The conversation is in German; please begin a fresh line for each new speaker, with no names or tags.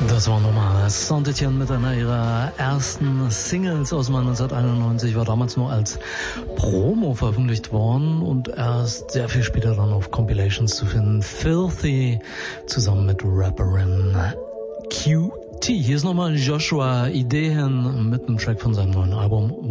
Das war nochmal Saint-Etienne mit einer ihrer ersten Singles aus 1991, war damals nur als Promo veröffentlicht worden und erst sehr viel später dann auf Compilations zu finden. Filthy zusammen mit Rapperin QT. Hier ist nochmal Joshua Ideen mit einem Track von seinem neuen Album